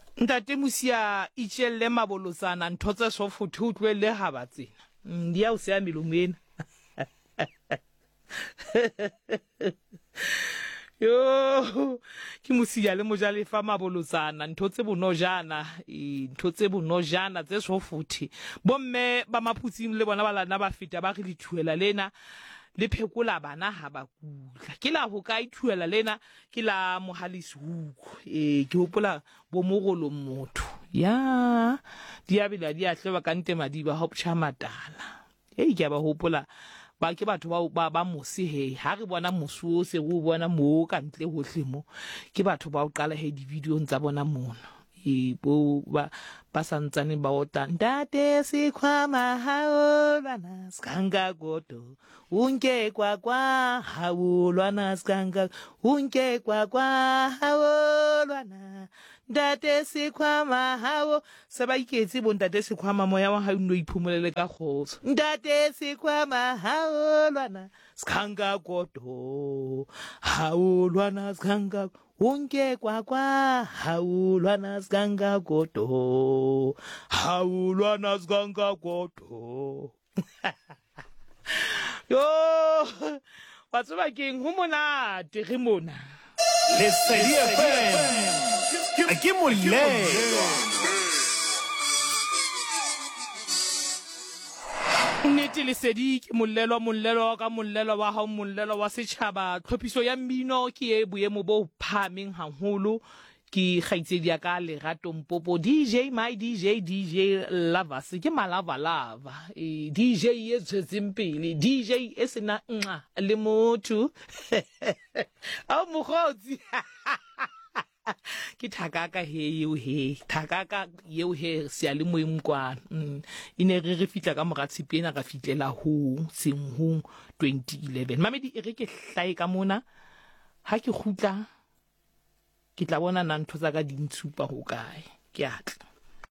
Ntate Musia itshelle mabolosana ntho tse sofuthe o tlwele ha batsena. Ndi ya o se ya melomena. Yo ke Musia le mojale fa mabolosana ntho tse bonojana tse sofuthe. Bomme ba maphutsing le bona balana ba feta ba re dithuela lena le phekola bana ha ba kula ke la ho ka ithuela lena ke la mohalisi huko ke hopola bo mogolo motho ya diabela di a hleba ka nte madiba ha ptsha matala ke ba hopola ba ke batho ba mose he ha re bona mosuo se go bona mo ka ntle hohle mo ke batho ba o qala he di video tsa bona mona bo ba santsane ba ota ntate sikhwama haolwana skanga godo unke kwa haolwana skanga unke kwa haolwana ntate sikhwama hao se ba iketse bo ntate sikhwama moya wa ha no iphumulele ka khotso ntate sikhwama haolwana skanga godo haolwana skanga unke kwa haulwana skanga godo haulwana skanga godo yo batho ba keng ho mona teremona le Sedi FM ke molelo Nnete le Sedi ke mollelo ka mollelo wa ha mollelo wa setjhaba tlhophiso ya mmino ke e boemo bo phameng haholo ke khaitsedi ya ka Lerato Mpopo DJ my DJ Lovers ke malava DJ ye tsempele DJ e sena nqa le motho a mogotsi ke thakaka thakaka yeo he se le moeng kwa ine re fitla ka moratsipena ga fitlela ho senghung 2011 mamedi e re ke hlae ka mona ha ke khutla ke tla bona na ntho tsa ka dintsupa ho kae ke atla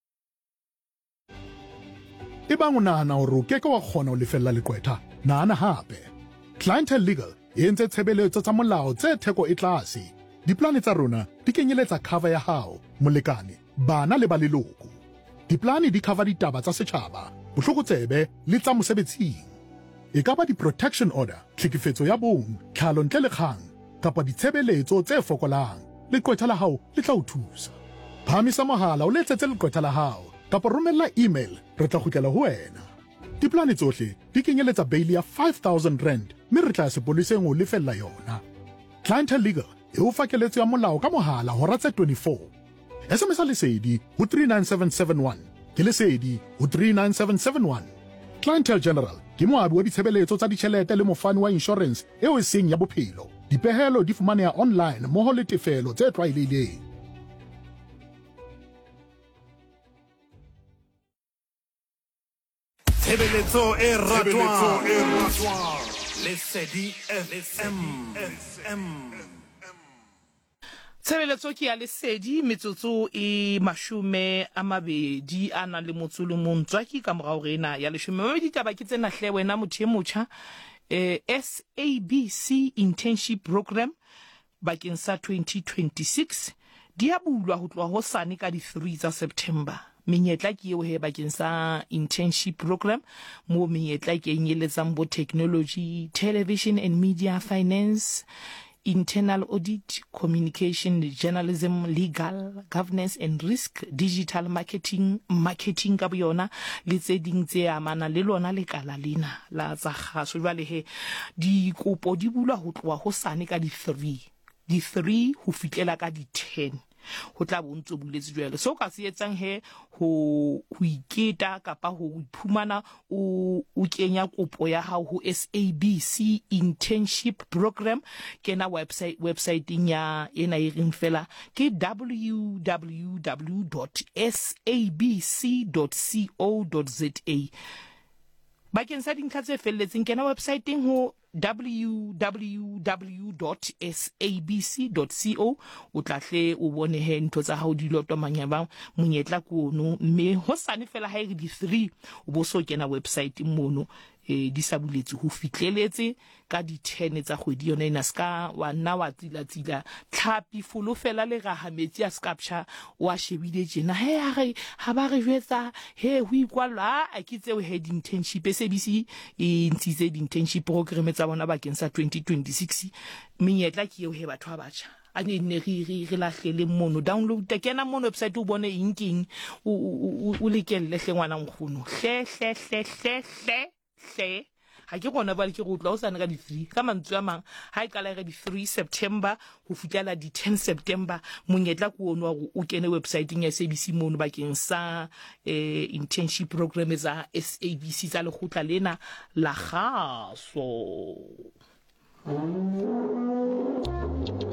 e bang o nahana hore o keke wa kgona ho lefella lekwetha nahana hape Clientele Legal e entse tshebeletso tsa molao tse theko e tlase diplane tsa rona di kenyeletsa cover ya hao molekane bana le ba leloko diplane di cover ditaba tsa setjhaba bohlokotsebe le tsa mosebetsing e ka ba di-protection order tlhekefetso ya bong tlhalo ntle le kgang kapa ditshebeletso tse fokolang leqwetha la hao le tla o thusa phamisa mohala o letsetse leqwetha la hao kapa romella email re tla kgutlela ho wena diplane tsohle di kenyeletsa bail ya 5,000 rand mme re tla sepoliseng ho lefella yona Clientele Legal e o fakeletso ya molao ka mohala hora tse 24 SMS lesedi ho 39771 ke lesedi ho 39771 Clientele General ke moabi wa ditshebeletso tsa ditjhelete le mofani wa insurance eo e seng ya bophelo dipehelo di fumaneha online moho le tefelo tse tlwaelehileng tshebeletso e ratwang le Sedi FM Tshebeletso ke ya Lesedi metsotso e mashume a mabedi a nang le motso le montswa ke ka morao rena ya leshume mabedi taba ke tsena hle wena motho e motjha SABC internship program bakeng sa 2026 di a bulwa ho tloha ho sane ka di 3 tsa September menyetla ke eo he bakeng sa internship program mo menyetla ke nyeletsang bo technology television and media finance internal audit, communication, journalism, legal, governance and risk, digital marketing ka boyona le tse ding tse amana le lona le kala lena la tsa kgaso jwale he di kopo di bulwa ho tloha ho sane ka di 3 ho fitlela ka di 10 ho tla bontso buletse jwale so ka se etsang he ho iketa kapa ho iphumana o kenya kopo ya hao ho SABC internship program kena website ya ena e reng fela ke www.sabc.co.za bakeng sa dintlha tse felletseng kena websiteng ho www.sabc.co o tlahle o bone he ntho tsa hao di lotwa manyaba monyetla kono mme ho sane fela ha e di 3 o bo so kena website mono di sa buletse ho fitleletse ka di 10 tsa kgwedi yona ina ska wa nna wa tsila tlhapi folo fela le ga hametsi a sculpture wa shebile jena ha ba re jwetsa ho ikwala a kitseo head internship SABC e ntshitse di internship program tsa bona bakeng sa 2026 menyetla ke eo he batho ba batjha a ne re lahlele mono download kena mono website o bone inking o lekelle hle ngwana nkgono hle ha ke gona ba ke go tla o sana ka di 3 ka mantswe a mang ha e qala ga di 3 September ho fitlela di 10 September monyetla ko ono wa o kene websiteeng ya SABC mono bakeng sa internship program za SABC tsa lekgotla lena la gaso.